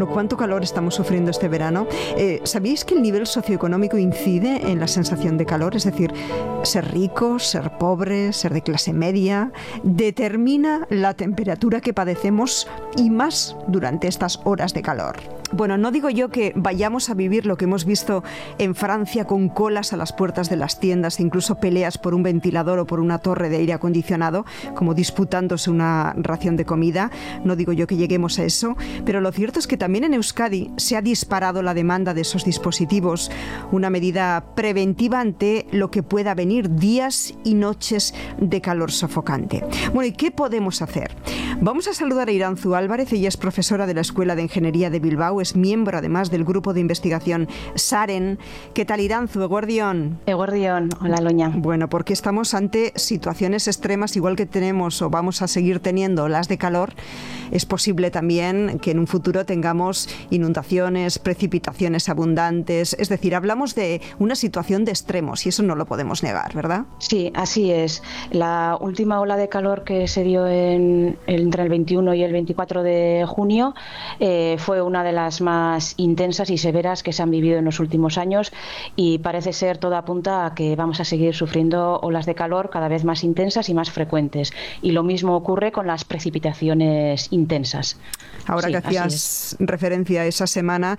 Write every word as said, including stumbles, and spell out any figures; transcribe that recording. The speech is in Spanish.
cuánto calor estamos sufriendo este verano. Eh, ¿Sabíais que el nivel socioeconómico incide en la sensación de calor? Es decir, ser rico, ser pobre, ser de clase media, determina la temperatura que padecemos y más durante estas horas de calor. Bueno, no digo yo que vayamos a vivir lo que hemos visto en Francia con colas a las puertas de las tiendas, incluso peleas por un ventilador o por una torre de aire acondicionado, como disputándose una ración de comida. No digo yo que lleguemos a eso, pero lo cierto es que también en Euskadi se ha disparado la demanda de esos dispositivos, una medida preventiva ante lo que pueda venir, días y noches de calor sofocante. Bueno, ¿y qué podemos hacer? Vamos a saludar a Iranzu Álvarez. Ella es profesora de la Escuela de Ingeniería de Bilbao, es miembro además del grupo de investigación SAREN. ¿Qué tal, Iranzu? Eguerdión. Eguerdión, hola Loña. Bueno, porque estamos ante situaciones extremas, igual que tenemos o vamos a seguir teniendo las de calor. Es posible también que en un futuro tengamos inundaciones, precipitaciones abundantes. Es decir, hablamos de una situación de extremos y eso no lo podemos negar, ¿verdad? Sí, así es. La última ola de calor que se dio en, entre el veintiuno y el veinticuatro de junio eh, fue una de las más intensas y severas que se han vivido en los últimos años, y parece ser, todo apunta a que vamos a seguir sufriendo olas de calor cada vez más intensas y más frecuentes. Y lo mismo ocurre con las precipitaciones intensas. Ahora sí, que hacías referencia a esa semana,